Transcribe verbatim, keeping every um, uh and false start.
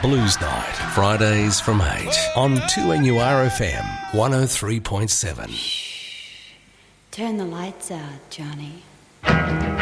Blues Night, Fridays from eight on two N U R F M one oh three point seven. Turn the lights out, Johnny.